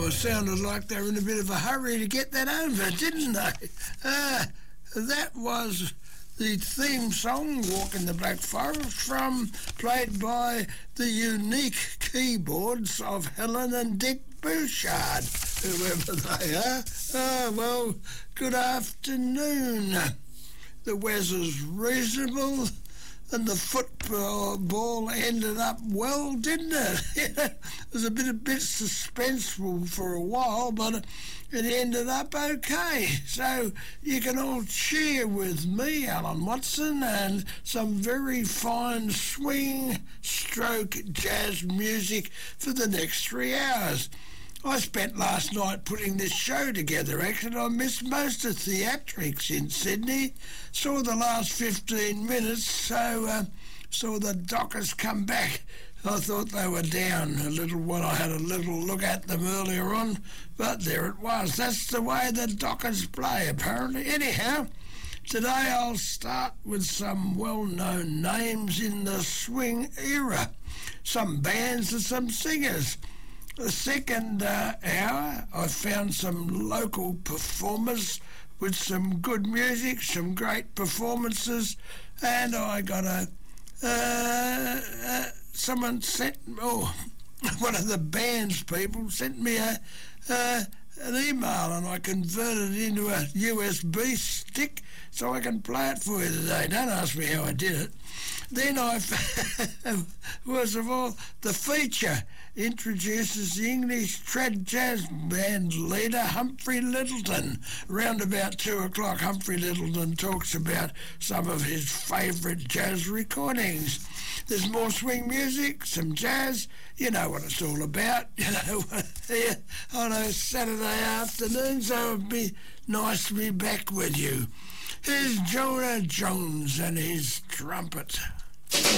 sounded like they were in a bit of a hurry to get that over, didn't they? That was the theme song, Walk in the Black Forest, played by the unique keyboards of Helen and Dick Bouchard, whoever they are. Well, good afternoon. The weather's reasonable, and the football ended up well, didn't it? It was a bit suspenseful for a while, but it ended up okay. So you can all cheer with me, Alan Watson, and some very fine swing stroke jazz music for the next 3 hours. I spent last night putting this show together, actually. I missed most of theatrics in Sydney. Saw the last 15 minutes, so saw the Dockers come back. I thought they were down a little when I had a little look at them earlier on, but there it was. That's the way the Dockers play, apparently. Anyhow, today I'll start with some well-known names in the swing era, some bands and some singers. The second hour, I found some local performers with some good music, some great performances, and I got someone sent, one of the band's people sent me an email, and I converted it into a USB stick so I can play it for you today. Don't ask me how I did it. Then first of all, the feature introduces the English trad jazz band leader Humphrey Lyttelton. Round about 2 o'clock, Humphrey Lyttelton talks about some of his favourite jazz recordings. There's more swing music, some jazz. You know what it's all about, on a Saturday afternoon, so it'd be nice to be back with you. Here's Jonah Jones and his trumpet.